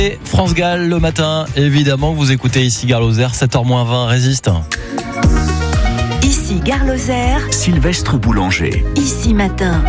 Et France Gall le matin, évidemment, vous écoutez ici Gare Lozère, 7h-20, résiste. Ici Gare Lozère, Sylvestre Boulanger. Ici matin.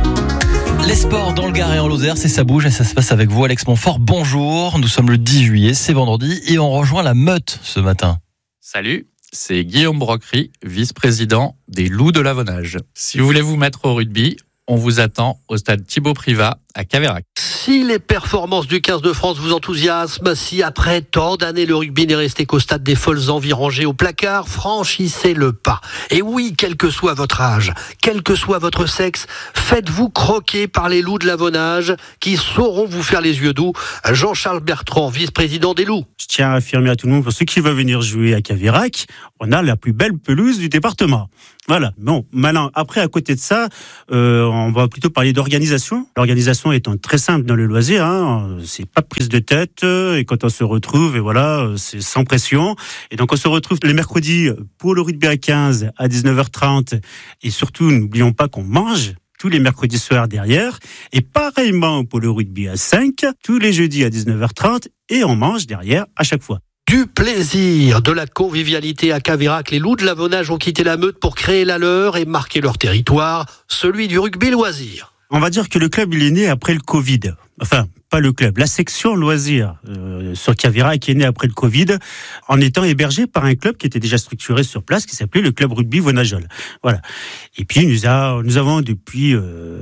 Les sports dans le Gard et en Lozère, ça bouge et ça se passe avec vous, Alex Montfort. Bonjour, nous sommes le 10 juillet, c'est vendredi et on rejoint la Meute ce matin. Salut, c'est Guillaume Brocry, vice-président des Loups de l'Avonnage. Si vous voulez vous mettre au rugby, on vous attend au stade Thibaut-Privat à Caveyrac. Si les performances du 15 de France vous enthousiasment, si après tant d'années le rugby n'est resté qu'au stade des folles envies rangées au placard, franchissez le pas. Et oui, quel que soit votre âge, quel que soit votre sexe, faites-vous croquer par les Loups de l'Avonnage qui sauront vous faire les yeux doux. Jean-Charles Bertrand, vice-président des Loups. Je tiens à affirmer à tout le monde, pour ceux qui veulent venir jouer à Caveyrac, on a la plus belle pelouse du département. Voilà. Bon, maintenant, après, à côté de ça, on va plutôt parler d'organisation. L'organisation étant très simple dans le loisir, c'est pas de prise de tête, et quand on se retrouve, et voilà, c'est sans pression. Et donc, on se retrouve les mercredis pour le rugby à 15 à 19h30, et surtout, n'oublions pas qu'on mange tous les mercredis soirs derrière, et pareillement pour le rugby à 5, tous les jeudis à 19h30, et on mange derrière à chaque fois. Du plaisir, de la convivialité à Caveyrac, les Loups de l'Avonnage ont quitté la Meute pour créer la leur et marquer leur territoire, celui du rugby loisir. On va dire que le club, il est né après le Covid. Enfin, pas le club, la section loisir sur Caveyrac est née après le Covid, en étant hébergé par un club qui était déjà structuré sur place, qui s'appelait le club rugby Vonajol. Voilà. Et puis nous avons depuis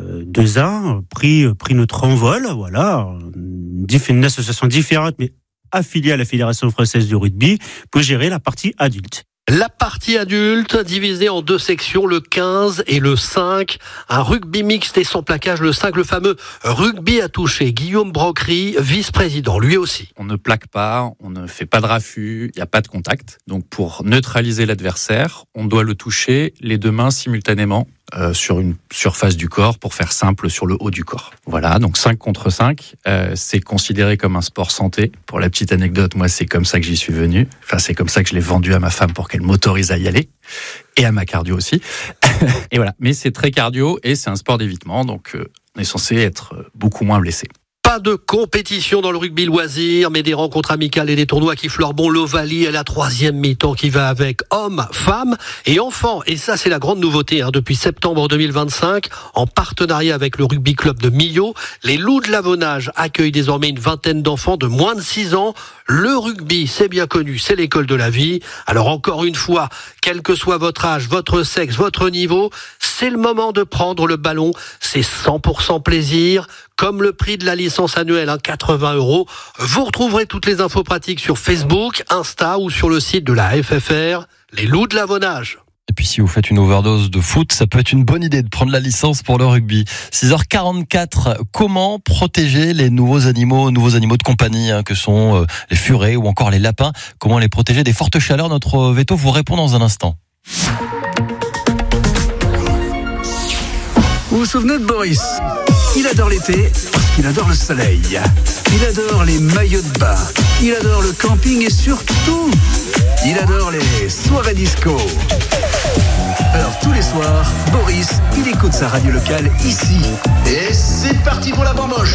2 ans pris notre envol. Voilà, une association différente, mais affiliée à la Fédération française du rugby pour gérer la partie adulte. La partie adulte, divisée en 2 sections, le 15 et le 5. Un rugby mixte et sans plaquage, le 5, le fameux rugby à toucher. Guillaume Brocry, vice-président, lui aussi. On ne plaque pas, on ne fait pas de raffut, il n'y a pas de contact. Donc pour neutraliser l'adversaire, on doit le toucher les 2 mains simultanément sur une surface du corps, pour faire simple, sur le haut du corps. Voilà, donc 5 contre 5, c'est considéré comme un sport santé. Pour la petite anecdote, moi c'est comme ça que j'y suis venu. Enfin, c'est comme ça que je l'ai vendu à ma femme pour qu'elle m'autorise à y aller. Et à ma cardio aussi. Et voilà, mais c'est très cardio et c'est un sport d'évitement, donc on est censé être beaucoup moins blessé. Pas de compétition dans le rugby loisir, mais des rencontres amicales et des tournois qui fleurent bon l'Ovalie et la 3e mi-temps qui va avec hommes, femmes et enfants. Et ça, c'est la grande nouveauté depuis septembre 2025. En partenariat avec le rugby club de Millau, les Loups de l'Avonnage accueillent désormais une vingtaine d'enfants de moins de 6 ans. Le rugby, c'est bien connu, c'est l'école de la vie. Alors encore une fois, quel que soit votre âge, votre sexe, votre niveau, c'est le moment de prendre le ballon. C'est 100% plaisir. Comme le prix de la licence annuelle, 80 €. Vous retrouverez toutes les infos pratiques sur Facebook, Insta ou sur le site de la FFR, les Loups de l'Avonnage. Et puis si vous faites une overdose de foot, ça peut être une bonne idée de prendre la licence pour le rugby. 6h44, comment protéger les nouveaux animaux de compagnie que sont les furets ou encore les lapins? Comment les protéger des fortes chaleurs? Notre veto vous répond dans un instant. Vous vous souvenez de Boris? Il adore l'été parce qu'il adore le soleil. Il adore les maillots de bain. Il adore le camping et surtout, il adore les soirées disco. Alors tous les soirs, Boris, il écoute sa radio locale ici. Et c'est parti pour la bamboche.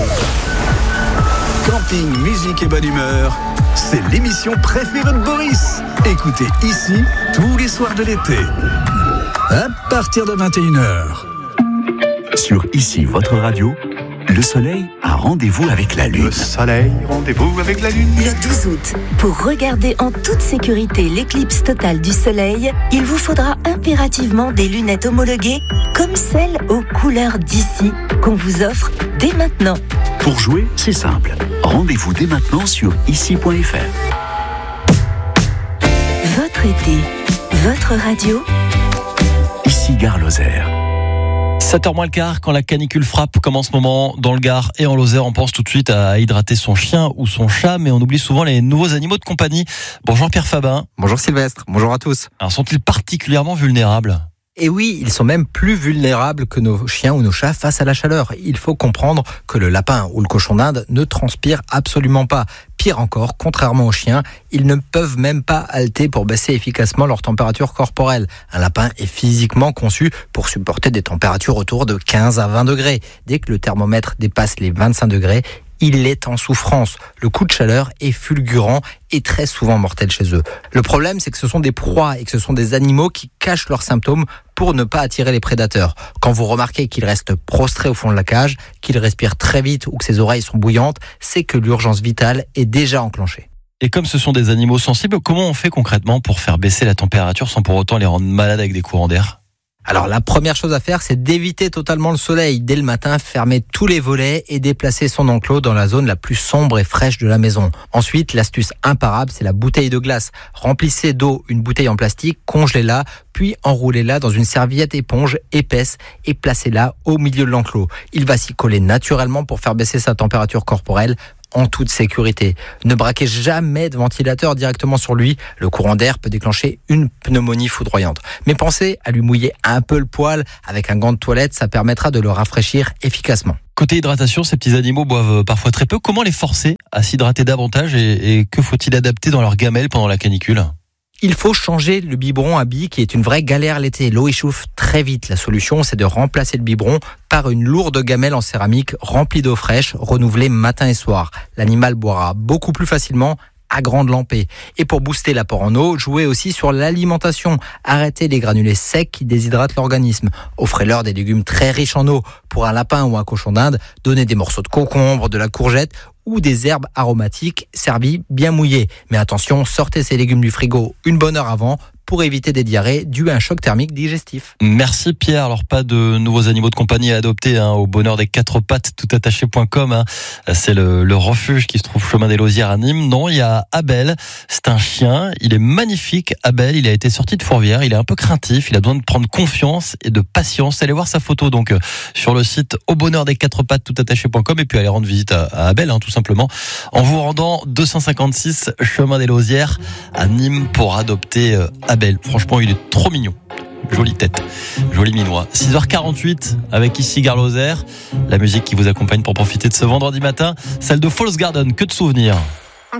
Camping, musique et bonne humeur, c'est l'émission préférée de Boris. Écoutez ici tous les soirs de l'été. À partir de 21h. Sur Ici, votre radio, le soleil a rendez-vous avec la lune. Le soleil, rendez-vous avec la lune. Le 12 août, pour regarder en toute sécurité l'éclipse totale du soleil, il vous faudra impérativement des lunettes homologuées comme celles aux couleurs d'ici qu'on vous offre dès maintenant. Pour jouer, c'est simple. Rendez-vous dès maintenant sur ici.fr. Votre été, votre radio. Ici Gare Lozère. 7h moins le quart, quand la canicule frappe, comme en ce moment dans le Gard et en Lozère, on pense tout de suite à hydrater son chien ou son chat, mais on oublie souvent les nouveaux animaux de compagnie. Bonjour Pierre Fabin. Bonjour Sylvestre, bonjour à tous. Alors sont-ils particulièrement vulnérables ? Et oui, ils sont même plus vulnérables que nos chiens ou nos chats face à la chaleur. Il faut comprendre que le lapin ou le cochon d'Inde ne transpire absolument pas. Pire encore, contrairement aux chiens, ils ne peuvent même pas halter pour baisser efficacement leur température corporelle. Un lapin est physiquement conçu pour supporter des températures autour de 15 à 20 degrés. Dès que le thermomètre dépasse les 25 degrés, Il est en souffrance. Le coup de chaleur est fulgurant et très souvent mortel chez eux. Le problème, c'est que ce sont des proies et que ce sont des animaux qui cachent leurs symptômes pour ne pas attirer les prédateurs. Quand vous remarquez qu'il reste prostré au fond de la cage, qu'il respire très vite ou que ses oreilles sont bouillantes, c'est que l'urgence vitale est déjà enclenchée. Et comme ce sont des animaux sensibles, comment on fait concrètement pour faire baisser la température sans pour autant les rendre malades avec des courants d'air ? Alors la première chose à faire, c'est d'éviter totalement le soleil. Dès le matin, fermer tous les volets et déplacer son enclos dans la zone la plus sombre et fraîche de la maison. Ensuite, l'astuce imparable, c'est la bouteille de glace. Remplissez d'eau une bouteille en plastique, congelez-la, puis enroulez-la dans une serviette éponge épaisse et placez-la au milieu de l'enclos. Il va s'y coller naturellement pour faire baisser sa température corporelle en toute sécurité. Ne braquez jamais de ventilateur directement sur lui. Le courant d'air peut déclencher une pneumonie foudroyante. Mais pensez à lui mouiller un peu le poil avec un gant de toilette, ça permettra de le rafraîchir efficacement. Côté hydratation, ces petits animaux boivent parfois très peu. Comment les forcer à s'hydrater davantage et que faut-il adapter dans leur gamelle pendant la canicule ? Il faut changer le biberon à billes qui est une vraie galère l'été. L'eau échauffe très vite. La solution, c'est de remplacer le biberon par une lourde gamelle en céramique remplie d'eau fraîche, renouvelée matin et soir. L'animal boira beaucoup plus facilement à grande lampée. Et pour booster l'apport en eau, jouez aussi sur l'alimentation. Arrêtez les granulés secs qui déshydratent l'organisme. Offrez-leur des légumes très riches en eau. Pour un lapin ou un cochon d'Inde, donnez des morceaux de concombre, de la courgette ou des herbes aromatiques servies bien mouillées. Mais attention, sortez ces légumes du frigo une bonne heure avant pour éviter des diarrhées dues à un choc thermique digestif. Merci Pierre. Alors pas de nouveaux animaux de compagnie à adopter au bonheur des quatre pattes toutattaché.com. C'est le refuge qui se trouve chemin des Lausières à Nîmes. Non, il y a Abel. C'est un chien. Il est magnifique. Abel, il a été sorti de fourvière. Il est un peu craintif. Il a besoin de prendre confiance et de patience. Allez voir sa photo donc sur le site au bonheur des quatre pattes toutattaché.com et puis allez rendre visite à Abel tout simplement en vous rendant 256 chemin des Lausières à Nîmes pour adopter Abel. Franchement, il est trop mignon. Jolie tête, joli minois. 6h48 avec ici Gare Lozère. La musique qui vous accompagne pour profiter de ce vendredi matin, celle de False Garden, que de souvenirs.